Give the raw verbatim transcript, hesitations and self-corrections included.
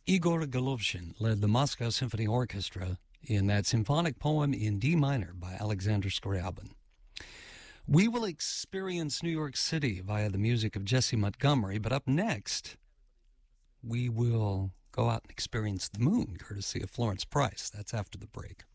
Igor Golovshin led the Moscow Symphony Orchestra in that symphonic poem in D minor by Alexander Scriabin. We will experience New York City via the music of Jesse Montgomery, but up next, we will go out and experience the moon, courtesy of Florence Price. That's after the break.